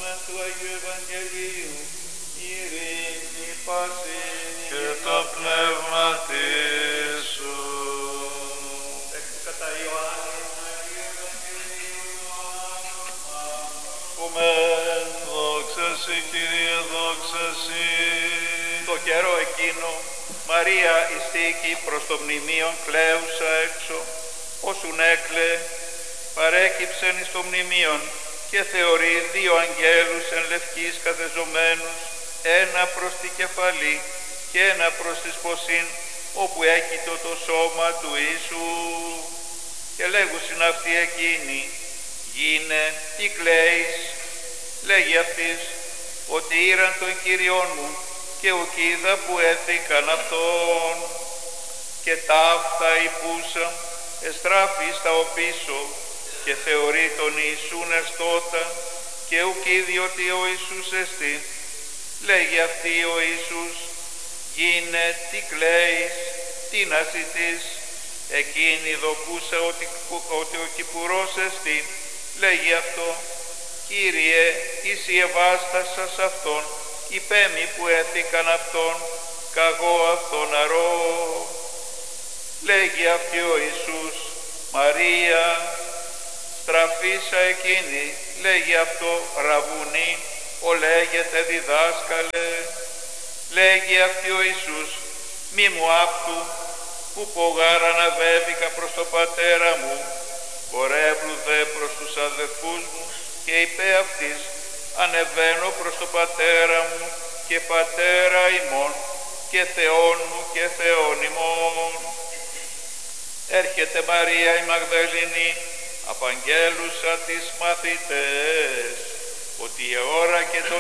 εν του Αγίου Ευαγγελίου, ειρήνη πάση και το πνεύμα σου. Εκ του κατά Ιωάννη Αγίου Ευαγγελίου Ουμεν, δόξα σοι, Κύριε, δόξα σοι. το καιρό εκείνο, Μαρία ειστήκη προς το μνημείο κλαίουσα έξω, όσουν έκλε, παρέκυψεν εις το μνημείον και θεωρεί δύο αγγέλους εν λευκής καθεζομένους, ένα προς τη κεφαλή και ένα προς τη σποσήν, όπου έκειτο το σώμα του Ιησού. Και λέγουσιν αυτοί εκείνοι, γίνε, τι κλαίεις? Λέγει αυτής, ότι ήραν τον Κύριον μου και ουκίδα που έθηκαν αυτόν. Και ταύτα υπούσα εστράφη στα οπίσω και θεωρεί τον Ιησούν εστώτα και ουκίδη ότι ο Ιησούς εστί. Λέγει αυτή ο Ιησούς, γίνε, τι κλαίεις, τι να ζητείς? Εκείνη δοκούσα ότι ο Κυπουρός εστί. Λέγει αυτό, Κύριε, εις η ευάστασας αυτόν, υπέμει που έθηκαν αυτόν, καγώ αυτόν αρώ. Λέγει αυτή ο Ιησούς, Μαρία. Στραφίσα εκείνη, λέγει αυτό, Ραβουνί, ο λέγεται διδάσκαλε. Λέγει αυτή ο Ιησούς, μη μου άπτου, που πογάρ αναβέβηκα προς το πατέρα μου, πορεύλου δε προς τους αδελφούς μου, και είπε αυτής, ανεβαίνω προς το πατέρα μου και πατέρα ημών, και Θεόν μου και Θεόν ημών. Έρχεται Μαρία η Μαγδαληνή, απαγγέλουσα τις μαθητές, ότι η ώρα και το